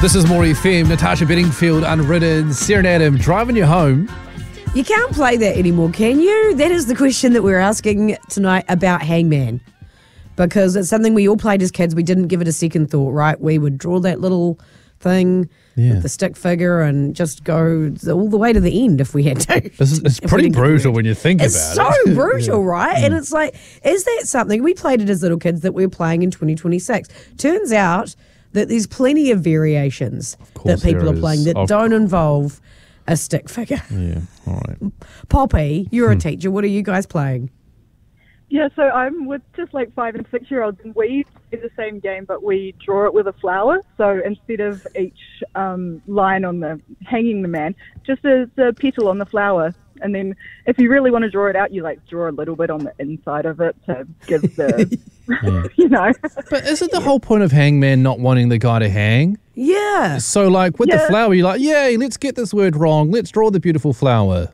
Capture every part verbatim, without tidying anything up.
This is More F M. Natasha Bedingfield, Unwritten, Sarah and Adam driving you home. You can't play that anymore, can you? That is the question that we're asking tonight about Hangman. Because it's something we all played as kids. We didn't give it a second thought, right? We would draw that little thing Yeah. with the stick figure and just go all the way to the end if we had to. This is, it's If we pretty didn't get brutal rid. when you think It's about so it. brutal, right? And it's like, is that something? We played it as little kids that we were playing in twenty twenty-six. Turns out that there's plenty of variations course that people there are playing is. that Of don't involve a stick figure. Yeah, all right. Poppy, you're a teacher. What are you guys playing? Yeah, so I'm with just like five and six year olds, and we do the same game, but we draw it with a flower. So instead of each um, line on the hanging the man, just as a petal on the flower. And then if you really want to draw it out, you like draw a little bit on the inside of it to give the, you know. But isn't the whole point of Hangman not wanting the guy to hang? Yeah. So, like, with the Yeah. flower, you're like, yay, let's get this word wrong. Let's draw the beautiful flower.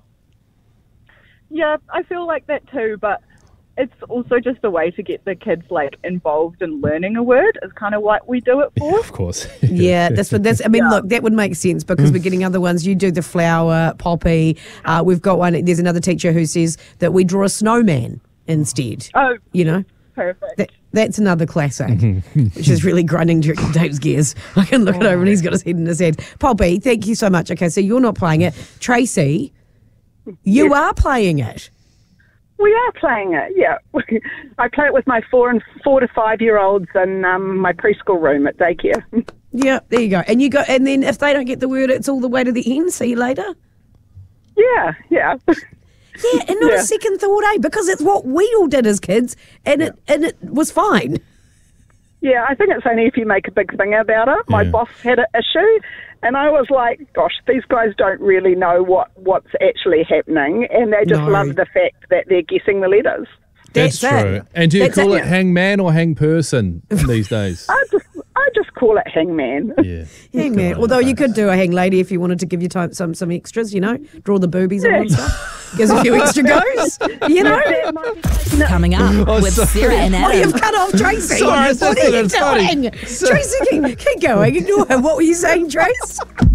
Yeah, I feel like that too, but it's also just a way to get the kids like involved in learning a word is kind of what we do it for. Of course. Yeah, that's what that's. I mean, look, that would make sense because we're getting other ones. You do the flower, Poppy. Uh, we've got one. There's another teacher who says that we draw a snowman instead. Oh, You know, perfect. that, that's another classic, which is really grinding Dave's gears. I can look it over and he's got his head in his head. Poppy, thank you so much. Okay, so you're not playing it. Tracy, you Yes. are playing it. We are playing it, yeah. I play it with my four and four to five year olds in um, my preschool room at daycare. Yeah, there you go. And you go, and then if they don't get the word, it's all the way to the end. See you later. Yeah, yeah. Yeah, and not Yeah. a second thought, eh? Because it's what we all did as kids, and it and it was fine. Yeah, I think it's only if you make a big thing about it. My Yeah. boss had an issue, and I was like, gosh, these guys don't really know what, what's actually happening, and they just No. love the fact that they're guessing the letters. That's, That's true. it. And do you That's call it. it hangman or hang person these days? I just, I just call it hangman. Yeah. Hang man. Although you could do a hang lady if you wanted to give you time, some some extras, you know, draw the boobies on and stuff. Gives a few extra goes, you know. Coming up Oh, with sorry. Sarah and Oh, you've Adam. cut off Tracy. Sorry, I what thought are you that was funny. doing? Tracy, keep, keep going. Ignore her. What were you saying, Trace?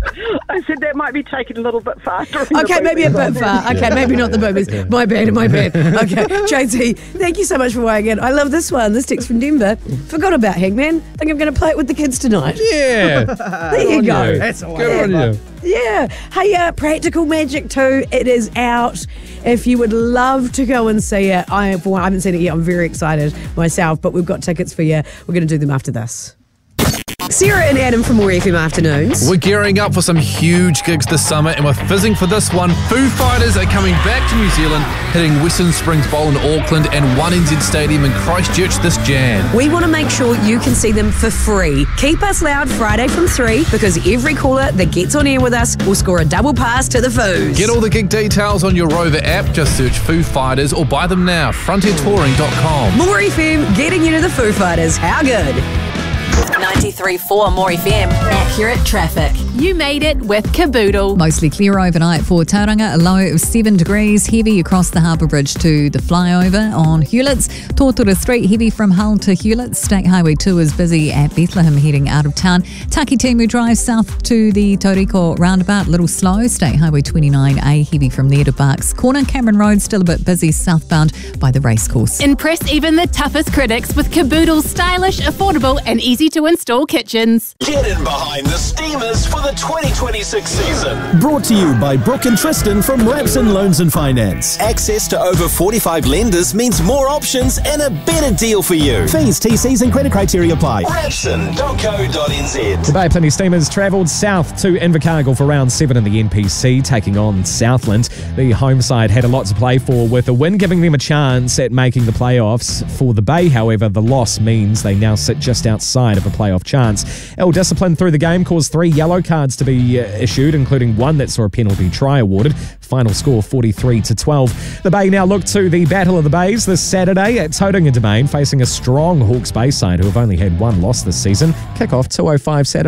I said that might be taken a little bit faster. in the Okay, maybe a boobies. bit far. Okay, maybe not the boobies. My bad, my bad. Okay, Tracy, thank you so much for weighing in. I love this one. This text from Denver. Forgot about Hangman. Think I'm going to play it with the kids tonight. Yeah. There you on go. you. That's a Good on you. Yeah. Hey, uh, Practical Magic two, it is out. If you would love to go and see it, I, for one, I haven't seen it yet. I'm very excited myself, but we've got tickets for you. We're going to do them after this. Sarah and Adam from More F M Afternoons. We're gearing up for some huge gigs this summer, and we're fizzing for this one. Foo Fighters are coming back to New Zealand, hitting Western Springs Bowl in Auckland and one N Z Stadium in Christchurch this Jan. We want to make sure you can see them for free. Keep us loud Friday from three because every caller that gets on air with us will score a double pass to the Foos. Get all the gig details on your Rover app. Just search Foo Fighters or buy them now. frontier touring dot com. More F M, getting you to the Foo Fighters. How good? ninety-three point four More F M. Accurate traffic. You made it with Caboodle. Mostly clear overnight for Tauranga, a low of seven degrees, heavy across the Harbour Bridge to the flyover on Hewletts. Tōtara Street, heavy from Hull to Hewletts. State Highway two is busy at Bethlehem heading out of town. Takitimu Drive south to the Tauriko roundabout, little slow. State Highway twenty-nine A, heavy from there to Barks Corner. Cameron Road still a bit busy southbound by the racecourse. Impress even the toughest critics with Caboodle's stylish, affordable and easy to install kitchens. Get in behind the Steamers for the twenty twenty-six season. Brought to you by Brooke and Tristan from Rapson Loans and Finance. Access to over forty-five lenders means more options and a better deal for you. Fees, T Cs and credit criteria apply. Rapson dot co dot n z. Today, plenty of steamers travelled south to Invercargill for round seven in the N P C, taking on Southland. The home side had a lot to play for, with a win giving them a chance at making the playoffs. For the Bay, however, the loss means they now sit just outside of a playoff chance. Ill discipline through the game caused three yellow cards to be uh, issued, including one that saw a penalty try awarded. Final score forty-three to twelve. The Bay now look to the Battle of the Bays this Saturday at Tauranga Domain, facing a strong Hawke's Bay side who have only had one loss this season. Kick off two oh five Saturday.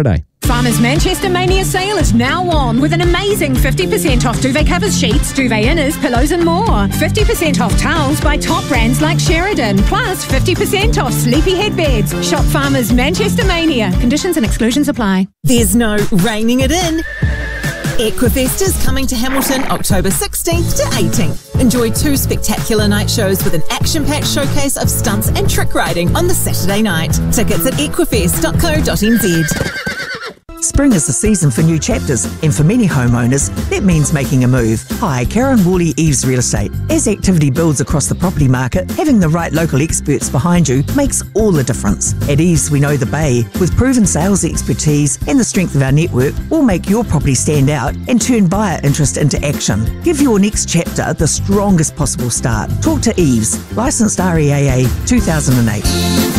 Farmers Manchester Mania sale is now on with an amazing fifty percent off duvet covers, sheets, duvet inners, pillows and more. fifty percent off towels by top brands like Sheridan. Plus fifty percent off sleepy headbeds. Shop Farmers Manchester Mania. Conditions and exclusions apply. There's no reining it in. Equifest is coming to Hamilton October sixteenth to eighteenth. Enjoy two spectacular night shows with an action-packed showcase of stunts and trick riding on the Saturday night. Tickets at equifest dot co dot n z. Spring is the season for new chapters, and for many homeowners, that means making a move. Hi, Karen Worley, Eves Real Estate. As activity builds across the property market, having the right local experts behind you makes all the difference. At Eves, we know the Bay. With proven sales expertise and the strength of our network, we'll make your property stand out and turn buyer interest into action. Give your next chapter the strongest possible start. Talk to Eves, licensed R E A A two thousand eight.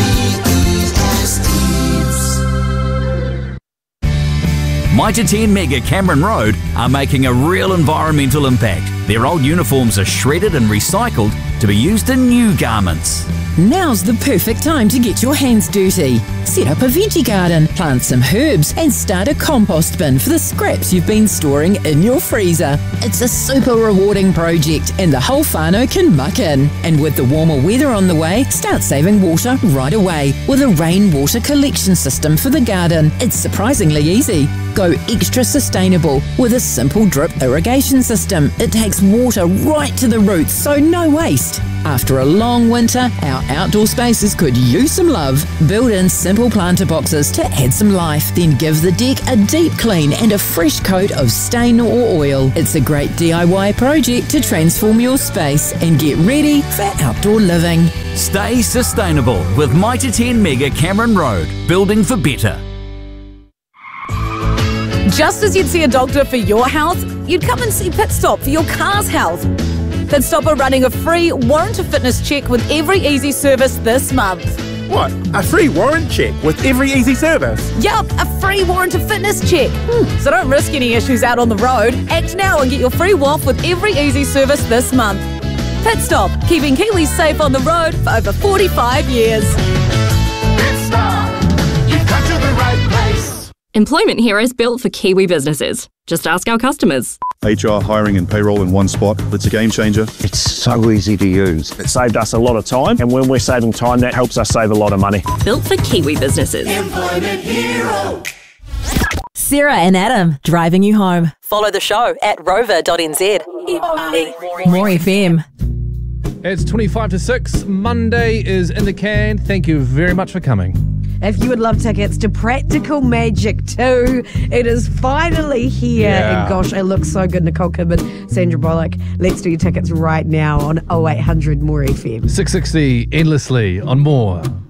Mitre ten Mega Cameron Road are making a real environmental impact. Their old uniforms are shredded and recycled to be used in new garments. Now's the perfect time to get your hands dirty. Set up a veggie garden, plant some herbs and start a compost bin for the scraps you've been storing in your freezer. It's a super rewarding project and the whole whānau can muck in. And with the warmer weather on the way, start saving water right away with a rainwater collection system for the garden. It's surprisingly easy. Go extra sustainable with a simple drip irrigation system. It takes water right to the roots, so no waste. After a long winter, our outdoor spaces could use some love. Build in simple planter boxes to add some life. Then give the deck a deep clean and a fresh coat of stain or oil. It's a great D I Y project to transform your space and get ready for outdoor living. Stay sustainable with Mitre ten Mega Cameron Road, building for better. Just as you'd see a doctor for your health, you'd come and see Pit Stop for your car's health. Pit Stop are running a free warrant of fitness check with every easy service this month. What? A free warrant check with every easy service? Yup, a free warrant of fitness check. Hmm. So don't risk any issues out on the road. Act now and get your free W O F with every easy service this month. Pit Stop, keeping Kiwis safe on the road for over forty-five years. Pit Stop, you've come to the right place. Employment Heroes built for Kiwi businesses. Just ask our customers. H R, hiring and payroll in one spot. It's a game changer. It's so easy to use. It saved us a lot of time, and when we're saving time, that helps us save a lot of money. Built for Kiwi businesses. Employment Hero. Sarah and Adam, driving you home. Follow the show at rover dot n z. More F M. It's twenty-five to six. Monday is in the can. Thank you very much for coming. If you would love tickets to Practical Magic two, it is finally here. Yeah. And gosh, it looks so good. Nicole Kidman, Sandra Bullock. Let's do your tickets right now on oh eight hundred More F M. six sixty endlessly on More.